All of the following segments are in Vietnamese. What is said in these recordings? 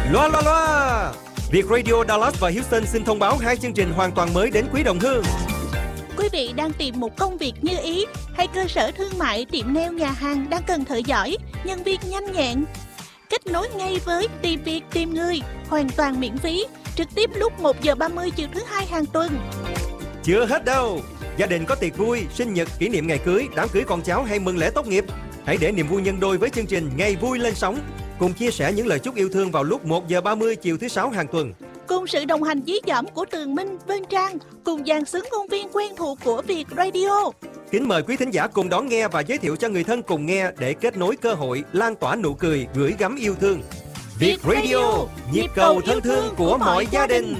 Loa loa loa. Việt Radio Dallas và Houston xin thông báo 2 chương trình hoàn toàn mới đến quý đồng hương. Quý vị đang tìm một công việc như ý hay cơ sở thương mại, tiệm nail, nhà hàng đang cần thợ giỏi, nhân viên nhanh nhẹn. Kết nối ngay với Tìm Việc Tìm Người, hoàn toàn miễn phí, trực tiếp lúc 1:30 chiều thứ Hai hàng tuần. Chưa hết đâu. Gia đình có tiệc vui, sinh nhật, kỷ niệm ngày cưới, đám cưới con cháu hay mừng lễ tốt nghiệp. Hãy để niềm vui nhân đôi với chương trình Ngày Vui lên sóng. Cùng chia sẻ những lời chúc yêu thương vào lúc 1:30 chiều thứ Sáu hàng tuần. Cùng sự đồng hành dí dỏm của Tường Minh, Vân Trang, cùng dàn xứng ngôn viên quen thuộc của Việt Radio. Kính mời quý thính giả cùng đón nghe và giới thiệu cho người thân cùng nghe để kết nối cơ hội, lan tỏa nụ cười, gửi gắm yêu thương. Việt Radio, nhịp cầu thân thương của mọi gia đình.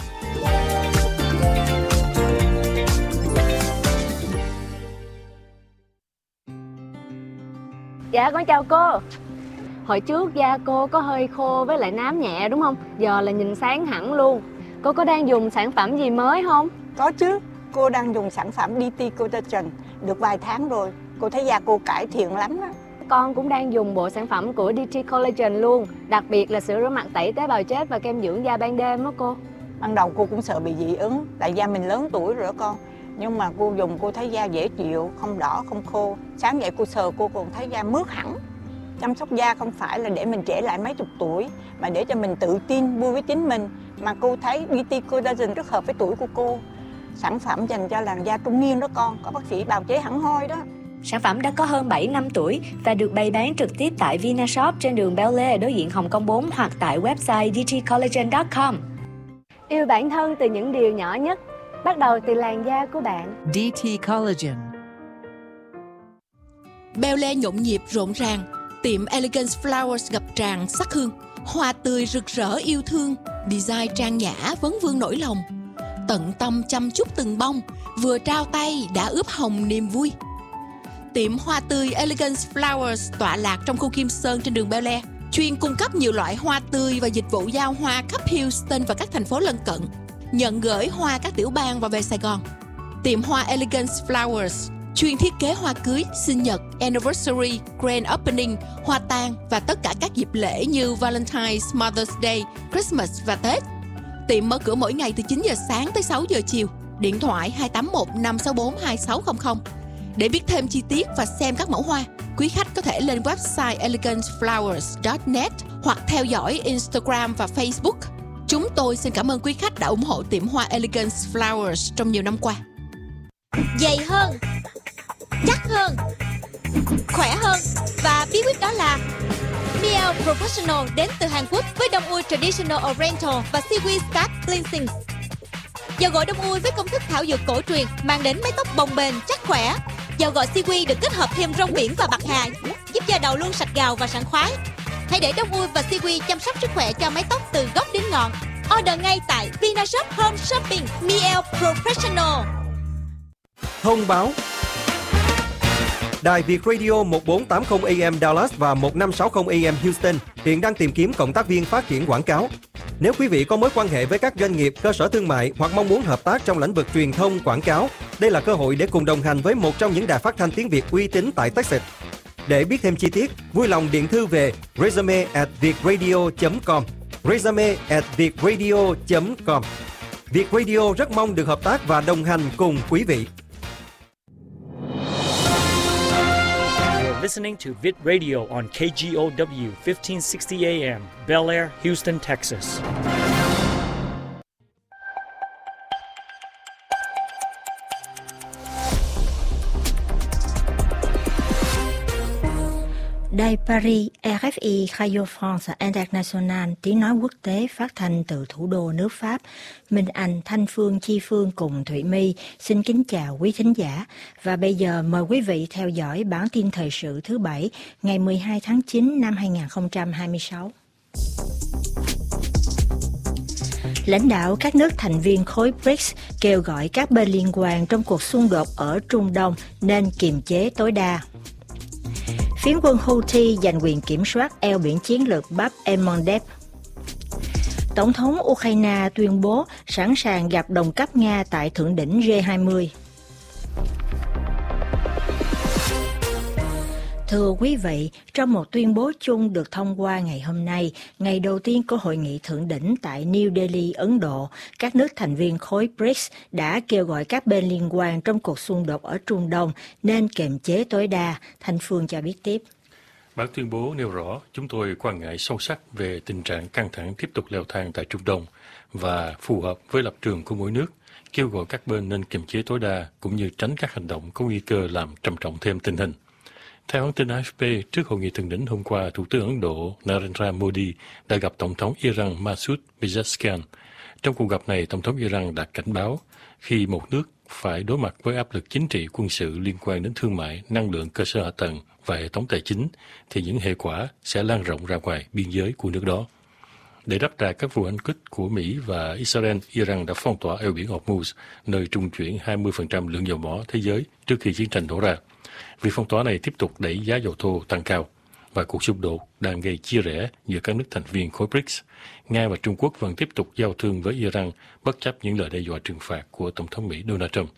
Dạ con chào cô. Hồi trước da cô có hơi khô với lại nám nhẹ đúng không? Giờ là nhìn sáng hẳn luôn. Cô có đang dùng sản phẩm gì mới không? Có chứ, cô đang dùng sản phẩm DT Collagen được vài tháng rồi. Cô thấy da cô cải thiện lắm đó. Con cũng đang dùng bộ sản phẩm của DT Collagen luôn. Đặc biệt là sữa rửa mặt tẩy tế bào chết và kem dưỡng da ban đêm đó cô. Ban đầu cô cũng sợ bị dị ứng, tại da mình lớn tuổi rồi đó con. Nhưng mà cô dùng cô thấy da dễ chịu, không đỏ, không khô. Sáng dậy cô sờ cô còn thấy da mướt hẳn. Chăm sóc da không phải là để mình trẻ lại mấy chục tuổi, mà để cho mình tự tin, vui với chính mình. Mà cô thấy DT Collagen rất hợp với tuổi của cô. Sản phẩm dành cho làn da trung niên đó con, có bác sĩ bào chế hẳn hoi đó. Sản phẩm đã có hơn 7 năm tuổi và được bày bán trực tiếp tại Vinashop trên đường Bel Air đối diện Hồng Kông 4 hoặc tại website dtcollagen.com. Yêu bản thân từ những điều nhỏ nhất, bắt đầu từ làn da của bạn. DT Collagen. Bel Air nhộn nhịp rộn ràng, tiệm Elegance Flowers ngập tràn sắc hương, hoa tươi rực rỡ yêu thương, design trang nhã vấn vương nỗi lòng. Tận tâm chăm chút từng bông, vừa trao tay đã ướp hồng niềm vui. Tiệm hoa tươi Elegance Flowers tọa lạc trong khu Kim Sơn trên đường Bel Air, chuyên cung cấp nhiều loại hoa tươi và dịch vụ giao hoa khắp Houston và các thành phố lân cận. Nhận gửi hoa các tiểu bang và về Sài Gòn. Tiệm hoa Elegance Flowers chuyên thiết kế hoa cưới, sinh nhật, anniversary, grand opening, hoa tang và tất cả các dịp lễ như Valentine's, Mother's Day, Christmas và Tết. Tiệm mở cửa mỗi ngày từ 9 giờ sáng tới 6 giờ chiều. Điện thoại 281 564 2600. Để biết thêm chi tiết và xem các mẫu hoa, quý khách có thể lên website eleganceflowers.net hoặc theo dõi Instagram và Facebook. Chúng tôi xin cảm ơn quý khách đã ủng hộ tiệm hoa Elegance Flowers trong nhiều năm qua. Dày hơn, chắc hơn, khỏe hơn và bí quyết đó là Miel Professional đến từ Hàn Quốc với đông ui Traditional Oriental và Seaweed Scalp Cleansing. Dầu gội đông ui với công thức thảo dược cổ truyền mang đến mái tóc bồng bềnh chắc khỏe. Dầu gội Seaweed được kết hợp thêm rong biển và bạc hà, giúp da đầu luôn sạch gào và sảng khoái. Hãy để đông ui và Seaweed chăm sóc sức khỏe cho mái tóc từ gốc đến ngọn. Order ngay tại Vinashop Home Shopping. Miel Professional. Thông báo. Đài Việt Radio 1480 AM Dallas và 1560 AM Houston hiện đang tìm kiếm cộng tác viên phát triển quảng cáo. Nếu quý vị có mối quan hệ với các doanh nghiệp, cơ sở thương mại hoặc mong muốn hợp tác trong lĩnh vực truyền thông, quảng cáo, đây là cơ hội để cùng đồng hành với một trong những đài phát thanh tiếng Việt uy tín tại Texas. Để biết thêm chi tiết, vui lòng điện thư về resume@vietradio.com, resume@vietradio.com. Việt Radio rất mong được hợp tác và đồng hành cùng quý vị. Listening to Vit Radio on KGOW 1560 AM, Bel Air, Houston, Texas. Đài Paris, RFI Radio France International, tiếng nói quốc tế phát thanh từ thủ đô nước Pháp. Minh Anh, Thanh Phương, Chi Phương cùng Thụy My xin kính chào quý thính giả. Và bây giờ mời quý vị theo dõi bản tin thời sự thứ Bảy, ngày 12 tháng 9 năm 2026. Lãnh đạo các nước thành viên khối BRICS kêu gọi các bên liên quan trong cuộc xung đột ở Trung Đông nên kiềm chế tối đa. Phiến quân Houthi giành quyền kiểm soát eo biển chiến lược Bab el-Mandeb. Tổng thống Ukraine tuyên bố sẵn sàng gặp đồng cấp Nga tại thượng đỉnh G20. Thưa quý vị, trong một tuyên bố chung được thông qua ngày hôm nay, ngày đầu tiên của hội nghị thượng đỉnh tại New Delhi, Ấn Độ, các nước thành viên khối BRICS đã kêu gọi các bên liên quan trong cuộc xung đột ở Trung Đông nên kiềm chế tối đa. Thanh Phương cho biết tiếp. Bản tuyên bố nêu rõ chúng tôi quan ngại sâu sắc về tình trạng căng thẳng tiếp tục leo thang tại Trung Đông và phù hợp với lập trường của mỗi nước, kêu gọi các bên nên kiềm chế tối đa cũng như tránh các hành động có nguy cơ làm trầm trọng thêm tình hình. Theo hãng tin AFP, trước hội nghị thượng đỉnh hôm qua, Thủ tướng Ấn Độ Narendra Modi đã gặp Tổng thống Iran Masoud Pezeshkian. Trong cuộc gặp này, Tổng thống Iran đã cảnh báo khi một nước phải đối mặt với áp lực chính trị quân sự liên quan đến thương mại, năng lượng, cơ sở hạ tầng và hệ thống tài chính, thì những hệ quả sẽ lan rộng ra ngoài biên giới của nước đó. Để đáp trả các vụ hành kích của Mỹ và Israel, Iran đã phong tỏa eo biển Hormuz, nơi trung chuyển 20% lượng dầu mỏ thế giới trước khi chiến tranh nổ ra. Việc phong tỏa này tiếp tục đẩy giá dầu thô tăng cao và cuộc xung đột đang gây chia rẽ giữa các nước thành viên khối BRICS. Nga và Trung Quốc vẫn tiếp tục giao thương với Iran bất chấp những lời đe dọa trừng phạt của Tổng thống Mỹ Donald Trump.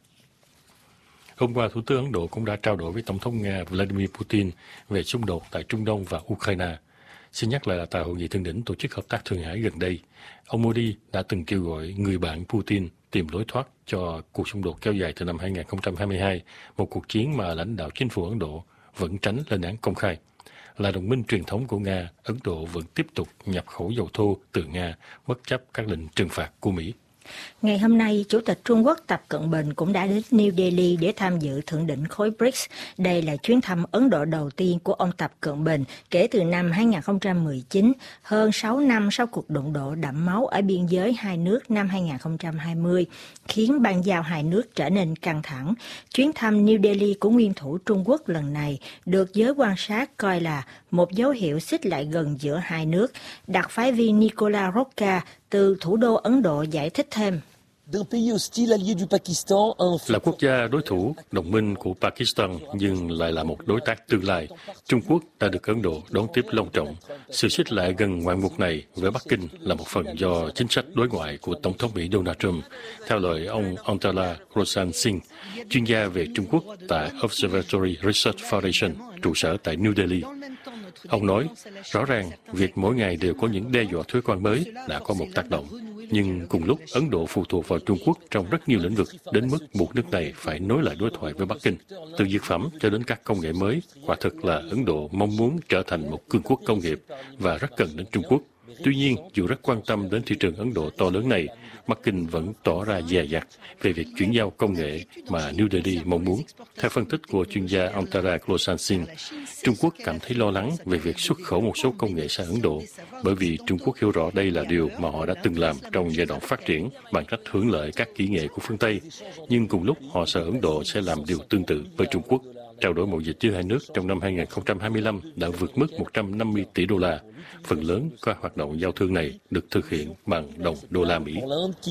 Hôm qua, Thủ tướng Ấn Độ cũng đã trao đổi với Tổng thống Nga Vladimir Putin về xung đột tại Trung Đông và Ukraine. Xin nhắc lại là tại hội nghị thượng đỉnh tổ chức hợp tác Thượng Hải gần đây, ông Modi đã từng kêu gọi người bạn Putin tìm lối thoát cho cuộc xung đột kéo dài từ năm 2022, một cuộc chiến mà lãnh đạo chính phủ Ấn Độ vẫn tránh lên án công khai. Là đồng minh truyền thống của Nga, Ấn Độ vẫn tiếp tục nhập khẩu dầu thô từ Nga, bất chấp các lệnh trừng phạt của Mỹ. Ngày hôm nay, Chủ tịch Trung Quốc Tập Cận Bình cũng đã đến New Delhi để tham dự thượng đỉnh khối BRICS. Đây là chuyến thăm Ấn Độ đầu tiên của ông Tập Cận Bình kể từ năm 2019, hơn 6 năm sau cuộc đụng độ đẫm máu ở biên giới hai nước năm 2020, khiến bang giao hai nước trở nên căng thẳng. Chuyến thăm New Delhi của nguyên thủ Trung Quốc lần này được giới quan sát coi là một dấu hiệu xích lại gần giữa hai nước. Đặc phái viên Nicola Rocca từ thủ đô Ấn Độ giải thích thêm. Là quốc gia đối thủ, đồng minh của Pakistan nhưng lại là một đối tác tương lai, Trung Quốc đã được Ấn Độ đón tiếp long trọng. Sự xích lại gần ngoạn mục này với Bắc Kinh là một phần do chính sách đối ngoại của Tổng thống Mỹ Donald Trump, theo lời ông Antala Roshan Singh, chuyên gia về Trung Quốc tại Observatory Research Foundation, trụ sở tại New Delhi. Ông nói, rõ ràng, việc mỗi ngày đều có những đe dọa thuế quan mới đã có một tác động. Nhưng cùng lúc, Ấn Độ phụ thuộc vào Trung Quốc trong rất nhiều lĩnh vực, đến mức buộc nước này phải nối lại đối thoại với Bắc Kinh. Từ dược phẩm cho đến các công nghệ mới, quả thực là Ấn Độ mong muốn trở thành một cường quốc công nghiệp và rất cần đến Trung Quốc. Tuy nhiên, dù rất quan tâm đến thị trường Ấn Độ to lớn này, Bắc Kinh vẫn tỏ ra dè dặt về việc chuyển giao công nghệ mà New Delhi mong muốn. Theo phân tích của chuyên gia Antara Roshan Singh, Trung Quốc cảm thấy lo lắng về việc xuất khẩu một số công nghệ sang Ấn Độ, bởi vì Trung Quốc hiểu rõ đây là điều mà họ đã từng làm trong giai đoạn phát triển bằng cách hưởng lợi các kỹ nghệ của phương Tây. Nhưng cùng lúc, họ sợ Ấn Độ sẽ làm điều tương tự với Trung Quốc. Trao đổi mậu dịch giữa hai nước trong năm 2025 đã vượt mức 150 tỷ đô la. Phần lớn các hoạt động giao thương này được thực hiện bằng đồng đô la Mỹ.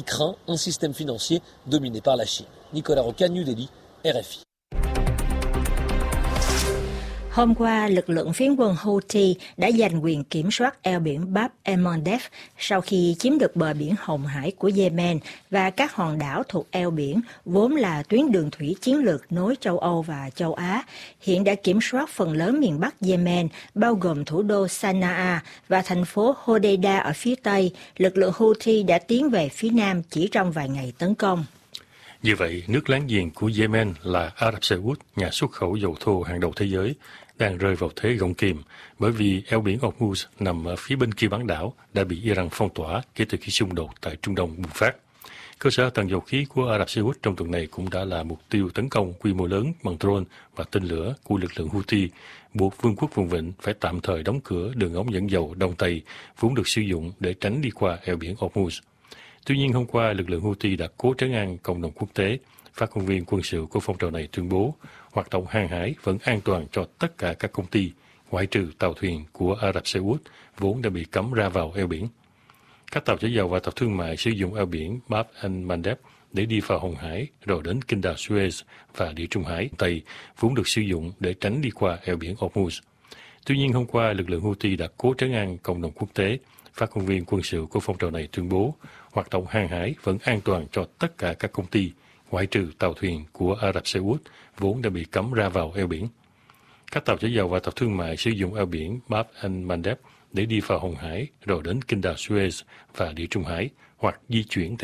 Hôm qua, lực lượng phiến quân Houthi đã giành quyền kiểm soát eo biển Bab el-Mandeb sau khi chiếm được bờ biển Hồng Hải của Yemen và các hòn đảo thuộc eo biển, vốn là tuyến đường thủy chiến lược nối châu Âu và châu Á, hiện đã kiểm soát phần lớn miền Bắc Yemen, bao gồm thủ đô Sanaa và thành phố Hodeida ở phía Tây. Lực lượng Houthi đã tiến về phía Nam chỉ trong vài ngày tấn công. Như vậy, nước láng giềng của Yemen là Ả Rập Xê Út, nhà xuất khẩu dầu thô hàng đầu thế giới, đang rơi vào thế gông kìm bởi vì eo biển Hormuz nằm ở phía bên kia bán đảo đã bị Iran phong tỏa kể từ khi xung đột tại Trung Đông bùng phát. Cơ sở hạ tầng dầu khí của Ả Rập Xê Út trong tuần này cũng đã là mục tiêu tấn công quy mô lớn bằng drone và tên lửa của lực lượng Houthi, buộc Vương quốc vùng vịnh phải tạm thời đóng cửa đường ống dẫn dầu Đông Tây vốn được sử dụng để tránh đi qua eo biển Hormuz. Tuy nhiên, hôm qua, lực lượng Houthi đã cố trấn an cộng đồng quốc tế. Phát ngôn viên quân sự của phong trào này tuyên bố hoạt động hàng hải vẫn an toàn cho tất cả các công ty, ngoại trừ tàu thuyền của Ả Rập Xê Út, vốn đã bị cấm ra vào eo biển. Các tàu chở dầu và tàu thương mại sử dụng eo biển Bab el-Mandeb để đi vào Hồng Hải, rồi đến kinh đảo Suez và Địa Trung Hải Tây, vốn được sử dụng để tránh đi qua eo biển Hormuz. Tuy nhiên, hôm qua, lực lượng Houthi đã cố trấn an cộng đồng quốc tế. Phát ngôn viên quân sự của phong trào này tuyên bố hoạt động hàng hải vẫn an toàn cho tất cả các công ty, ngoại trừ tàu thuyền của Ả Rập Xê Út, vốn đã bị cấm ra vào eo biển. Các tàu chở dầu và tàu thương mại sử dụng eo biển Bab el-Mandeb để đi vào Hồng Hải, rồi đến Kinh đào Suez và Địa Trung Hải, hoặc di chuyển